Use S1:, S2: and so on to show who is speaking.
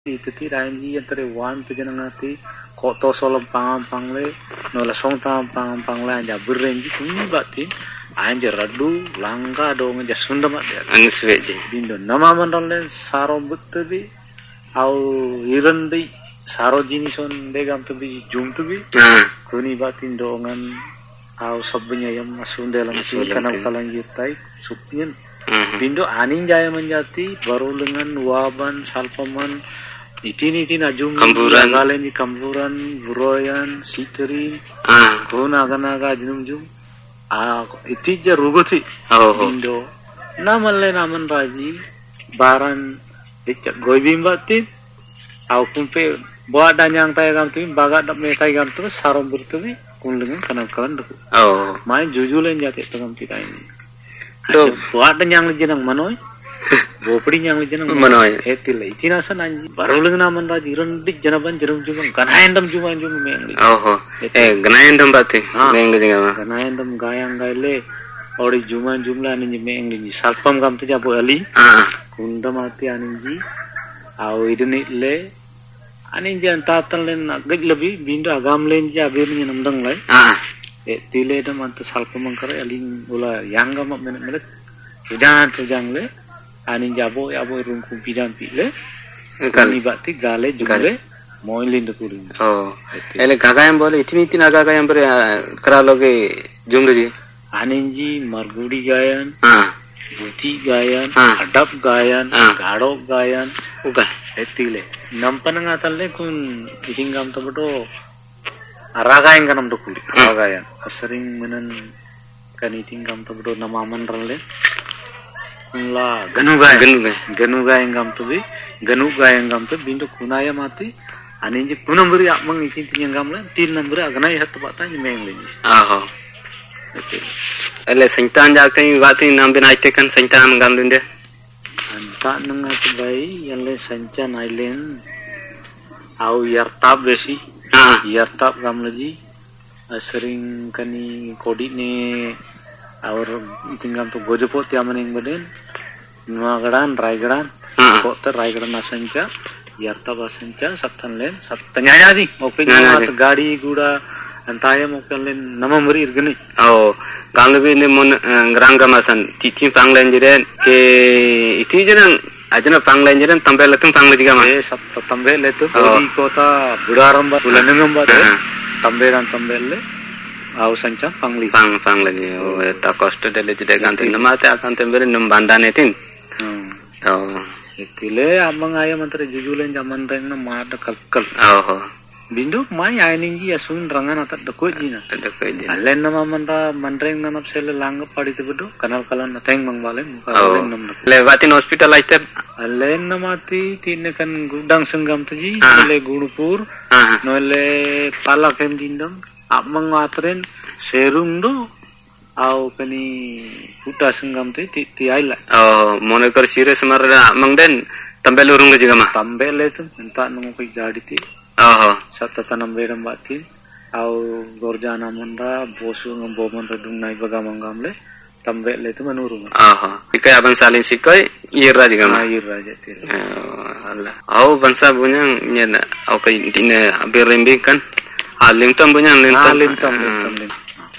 S1: Itu ti ranji antara wan tu jangan ngati koto solam pangle nola song tam pangle anja berrenji kuni bati anja radu langka dong anja sunda mat dia
S2: anis veji
S1: bindo nama mandalle saro buttabi au irandi saro jinison degam tubi jum tubi kuni bati dongan au sabnya yang masundalam si kanam kalangir tai supnyen bindo anin jaya menjati baru dengan waban salpaman Itin ajung
S2: kamburan
S1: galen di kamburan buroyan siteri kona naga jinum iti ja rugoti indo naman raji baran icak goibim batin au kumpe buat danyang tay gam tu baga dap me tay gam tu sarom bertubi kun lengan kanan deku main jujulen jate pegam kita ini do buat danyang jenang manoy Bopri yang lejen
S2: manoy
S1: etil itina sanan baruleng naman raji rendik janaban jerum jumang kanaendam juman mengli
S2: ganaendam bati mengli jengama
S1: kanaendam gayang gaile ori juman jumla ni mengli salpam gam tu jabo ali kunda mati aninji au iduni le aninji antatan len agak lebih bindo agam len ja bir ni namdang lai etile dam ant salpam kare aling ula yang gam menet tujan le anin jabo rungkum pidam pile kali bakti gale jumle moilin de kuring
S2: ele gagayam bole itini gagayam ber kraloge jumle ji
S1: anin ji margudi gayan buti gayan adap gayan gado gayan
S2: uga
S1: etile nampan ngatalle kun itingam to bodo aragayan kanam do kuli aragayan asering menen kan itingam to bodo namaman ralle la ganuga engam tu bintu kunaya mati aninji kunambri amang ikin engam la tin number agnai hat bata ni meng leni
S2: ele sentan jakten bati nam bin aite kan sentan ngam dinde
S1: anta nang at bai ele sancan island au yartab besi yartab gam laji sering kani kodi ne और इतिंगam tu gojopot yaman yang beden nuagaran raigaran kota raigaran asanca yarta basanca satan len satanya di oke nyamat gadi guda antaya moken len nama meri irgani
S2: gamlebi ne mon ngranga masan titim panglen jiren ke iti jenang ajana panglen jiren tambel letung panglen jiga ma
S1: sat tambel letu di kota budaram ba bulanengam ba tambel le au sanca pangli
S2: lagi ta kosto dele jide gante namate akante bere num bandane tin
S1: itile amang aya mantre jujulen zaman reng na mada kalkal bindu mai ainingi asun rangan atat dekoi jina alen nama manda mandreng na napsele lang padi te bedo kanal kalan nateng mangbalen nam
S2: lewatin hospital aite
S1: alen namati tinne kan gudang senggam teji le gurupur nole palakem dindam amang atren serung do au kani futa senggam te ti aila
S2: mone kar sire samar amang den tambel urung jiga ma
S1: tambel itu enta nung kai jadi ti sata tanam beram bati au gorjana mandra bosu ngombo mandra dung nai bagamang gamle tambel itu manurung
S2: ikai abang salin sikai irra jiga ma
S1: irra jati
S2: Allah au bangsa bunyang nyena au kai dine berembing kan lintam punya lintam